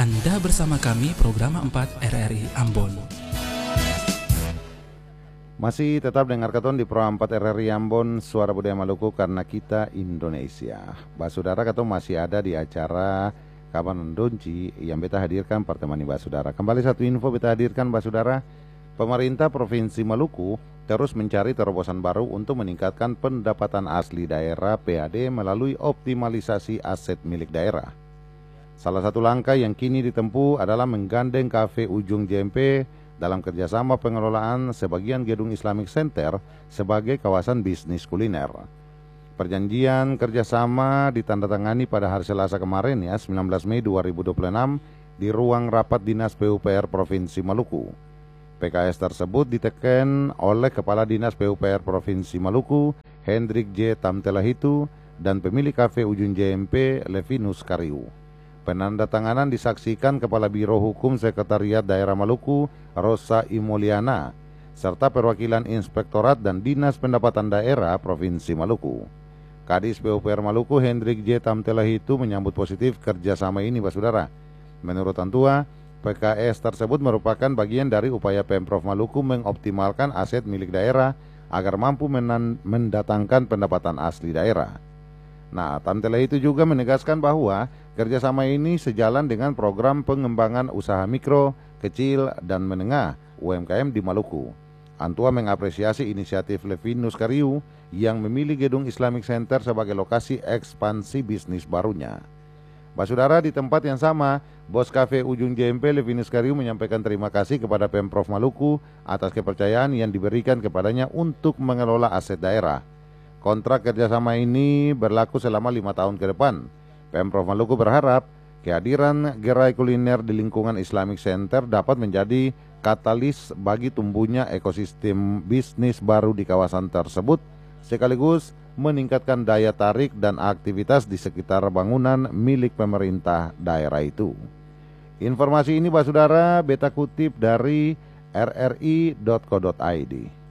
Anda bersama kami program 4 RRI Ambon. Masih tetap dengar keton di Pro 4 RRI Ambon, Suara Budaya Maluku karena kita Indonesia. Basudara keton masih ada di acara Kapan Donci yang beta hadirkan pertemani Basudara. Kembali satu info beta hadirkan Basudara. Pemerintah Provinsi Maluku terus mencari terobosan baru untuk meningkatkan pendapatan asli daerah PAD melalui optimalisasi aset milik daerah. Salah satu langkah yang kini ditempuh adalah menggandeng Cafe Ujung JMP dalam kerjasama pengelolaan sebagian gedung Islamic Center sebagai kawasan bisnis kuliner. Perjanjian kerjasama ditandatangani pada hari Selasa kemarin 19 Mei 2026 di ruang rapat Dinas PUPR Provinsi Maluku. PKS tersebut diteken oleh Kepala Dinas PUPR Provinsi Maluku, Hendrik J. Tamtelahitu, dan pemilik Cafe Ujung JMP, Levinus Kariu. Penandatanganan disaksikan Kepala Biro Hukum Sekretariat Daerah Maluku, Rosa Imuliana, serta perwakilan Inspektorat dan Dinas Pendapatan Daerah Provinsi Maluku. Kadis PUPR Maluku, Hendrik J. Tamtelahitu, menyambut positif kerjasama ini, Basudara. Menurut Tantua, PKS tersebut merupakan bagian dari upaya Pemprov Maluku mengoptimalkan aset milik daerah agar mampu mendatangkan pendapatan asli daerah. Nah, Tamtelahitu juga menegaskan bahwa kerjasama ini sejalan dengan program pengembangan usaha mikro, kecil, dan menengah UMKM di Maluku. Antua mengapresiasi inisiatif Levinus Kariu yang memilih gedung Islamic Center sebagai lokasi ekspansi bisnis barunya. Basudara, di tempat yang sama, Bos Cafe Ujung JMP Levinus Kariu menyampaikan terima kasih kepada Pemprov Maluku atas kepercayaan yang diberikan kepadanya untuk mengelola aset daerah. Kontrak kerjasama ini berlaku selama 5 tahun ke depan. Pemprov Maluku berharap kehadiran gerai kuliner di lingkungan Islamic Center dapat menjadi katalis bagi tumbuhnya ekosistem bisnis baru di kawasan tersebut, sekaligus meningkatkan daya tarik dan aktivitas di sekitar bangunan milik pemerintah daerah itu. Informasi ini Basudara beta kutip dari rri.co.id.